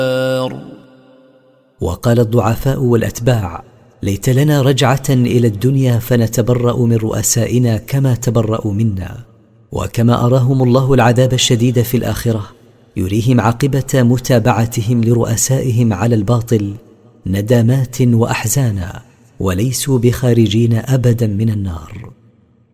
وقال الضعفاء والأتباع: ليت لنا رجعة إلى الدنيا فنتبرأ من رؤسائنا كما تبرأوا منا. وكما أراهم الله العذاب الشديد في الآخرة، يريهم عاقبة متابعتهم لرؤسائهم على الباطل ندامات وأحزانا، وليسوا بخارجين أبدا من النار.